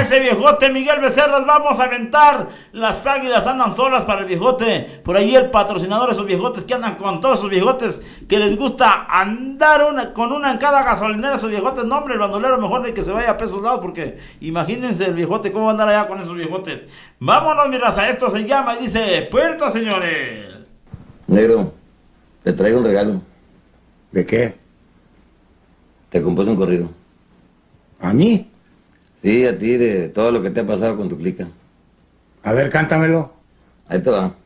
ese viejote, Miguel Becerras, vamos a aventar. Las águilas andan solas para el viejote. Por ahí el patrocinador de esos viejotes que andan con todos esos viejotes que les gusta andar con una en cada gasolinera. Esos viejotes, no, hombre, el bandolero mejor de que se vaya a pesos lados, porque imagínense el viejote cómo va a andar allá con esos viejotes. Vámonos, mi raza, esto se llama y dice: Puerta, señores. Negro, te traigo un regalo. ¿De qué? Te compuse un corrido. ¿A mí? Sí, a ti, de todo lo que te ha pasado con tu clica. A ver, cántamelo. Ahí te va.